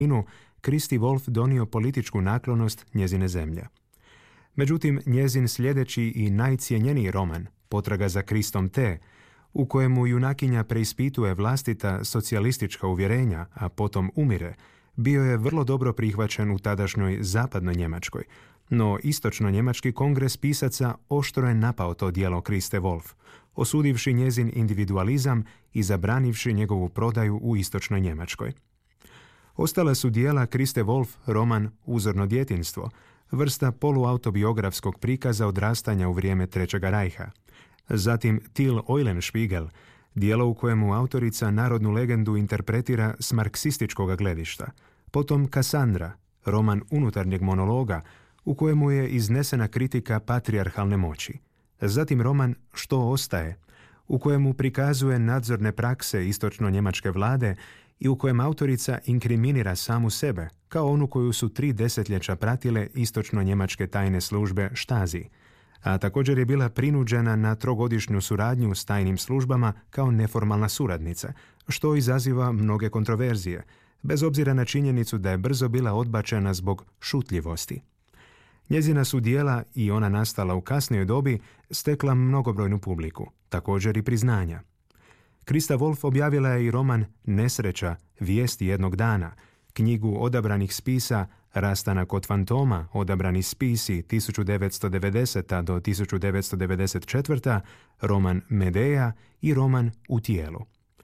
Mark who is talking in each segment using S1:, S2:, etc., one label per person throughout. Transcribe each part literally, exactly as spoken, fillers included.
S1: Kristi Wolf donio političku naklonost njezine zemlje. Međutim, njezin sljedeći i najcijenjeniji roman, Potraga za Kristom T., u kojemu junakinja preispituje vlastita socijalistička uvjerenja, a potom umire, bio je vrlo dobro prihvaćen u tadašnjoj zapadnoj Njemačkoj, no istočno-njemački kongres pisaca oštro je napao to djelo Kriste Wolf, osudivši njezin individualizam i zabranivši njegovu prodaju u istočnoj Njemačkoj. Ostala su djela Kriste Wolf roman Uzorno djetinjstvo, vrsta poluautobiografskog prikaza odrastanja u vrijeme Trećega rajha. Zatim Till Eulenspiegel, djelo u kojemu autorica narodnu legendu interpretira s marksističkog gledišta. Potom Kassandra, roman unutarnjeg monologa u kojemu je iznesena kritika patrijarhalne moći. Zatim roman Što ostaje, u kojemu prikazuje nadzorne prakse istočno-njemačke vlade i u kojem autorica inkriminira samu sebe, kao onu koju su tri desetljeća pratile istočno-njemačke tajne službe Stasi, a također je bila prinuđena na trogodišnju suradnju s tajnim službama kao neformalna suradnica, što izaziva mnoge kontroverzije, bez obzira na činjenicu da je brzo bila odbačena zbog šutljivosti. Njezina su djela, i ona nastala u kasnijoj dobi, stekla mnogobrojnu publiku, također i priznanja. Krista Wolf objavila je i roman Nesreća, vijesti jednog dana, knjigu odabranih spisa Rastanak kod fantoma, odabrani spisi tisuću devetsto devedeseta do tisuću devetsto devedeset četvrta, roman Medeja i roman U tijelu.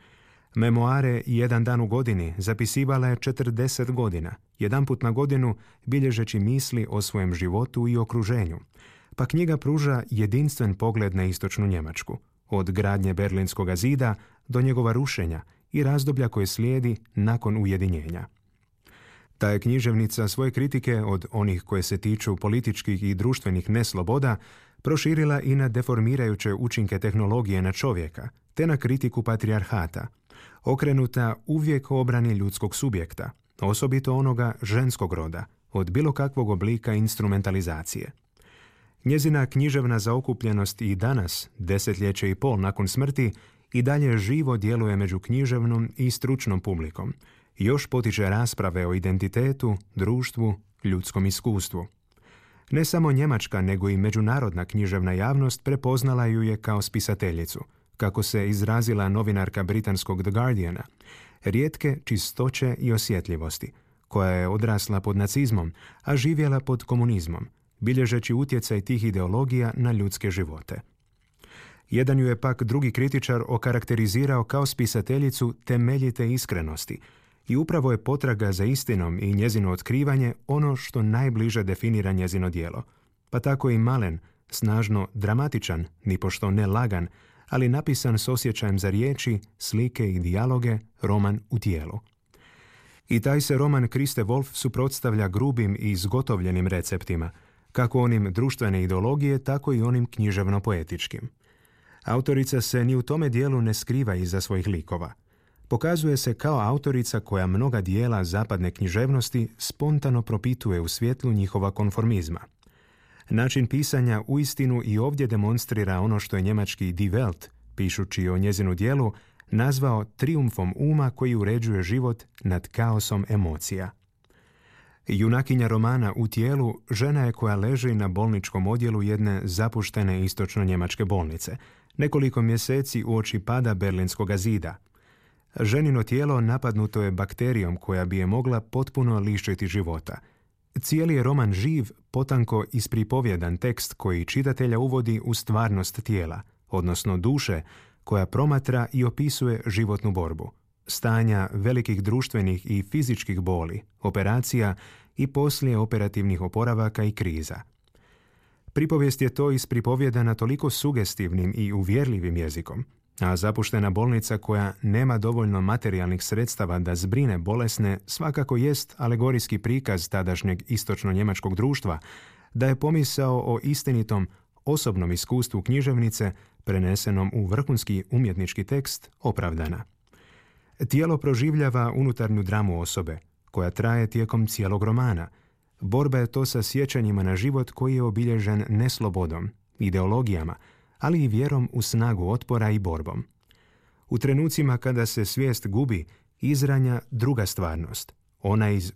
S1: Memoare Jedan dan u godini zapisivala je četrdeset godina, jedanput na godinu bilježeći misli o svojem životu i okruženju, pa knjiga pruža jedinstven pogled na istočnu Njemačku, od gradnje Berlinskog zida do njegova rušenja i razdoblja koje slijedi nakon ujedinjenja. Ta je književnica svoje kritike od onih koje se tiču političkih i društvenih nesloboda proširila i na deformirajuće učinke tehnologije na čovjeka, te na kritiku patrijarhata, okrenuta uvijek obrani ljudskog subjekta, osobito onoga ženskog roda, od bilo kakvog oblika instrumentalizacije. Njezina književna zaokupljenost i danas, desetljeće i pol nakon smrti, i dalje živo djeluje među književnom i stručnom publikom, još potiče rasprave o identitetu, društvu, ljudskom iskustvu. Ne samo njemačka, nego i međunarodna književna javnost prepoznala ju je kao spisateljicu, kako se izrazila novinarka britanskog The Guardiana, rijetke čistoće i osjetljivosti, koja je odrasla pod nacizmom, a živjela pod komunizmom, bilježeći utjecaj tih ideologija na ljudske živote. Jedan ju je pak drugi kritičar okarakterizirao kao spisateljicu temeljite iskrenosti, i upravo je potraga za istinom i njezino otkrivanje ono što najbliže definira njezino djelo. Pa tako i malen, snažno dramatičan, nipošto ne lagan, ali napisan s osjećajem za riječi, slike i dijaloge, roman U tijelu. I taj se roman Kriste Wolf suprotstavlja grubim i izgotovljenim receptima, kako onim društvene ideologije, tako i onim književno-poetičkim. Autorica se ni u tome dijelu ne skriva iza svojih likova. Pokazuje se kao autorica koja mnoga dijela zapadne književnosti spontano propituje u svjetlu njihova konformizma. Način pisanja uistinu i ovdje demonstrira ono što je njemački Die Welt, pišući o njezinu dijelu, nazvao trijumfom uma koji uređuje život nad kaosom emocija. Junakinja romana U tijelu žena je koja leži na bolničkom odjelu jedne zapuštene istočno-njemačke bolnice, nekoliko mjeseci uoči pada Berlinskog zida. Ženino tijelo napadnuto je bakterijom koja bi je mogla potpuno lišiti života. Cijeli je roman živ, potanko ispripovjedan tekst koji čitatelja uvodi u stvarnost tijela, odnosno duše, koja promatra i opisuje životnu borbu, stanja velikih društvenih i fizičkih boli, operacija i poslije operativnih oporavaka i kriza. Pripovijest je to ispripovjedana toliko sugestivnim i uvjerljivim jezikom, a zapuštena bolnica koja nema dovoljno materijalnih sredstava da zbrine bolesne svakako jest alegorijski prikaz tadašnjeg istočno-njemačkog društva, da je pomisao o istinitom osobnom iskustvu književnice prenesenom u vrhunski umjetnički tekst opravdana. Tijelo proživljava unutarnju dramu osobe, koja traje tijekom cijelog romana. Borba je to sa sjećanjima na život koji je obilježen neslobodom, ideologijama, ali i vjerom u snagu otpora i borbom. U trenucima kada se svijest gubi, izranja druga stvarnost, ona iz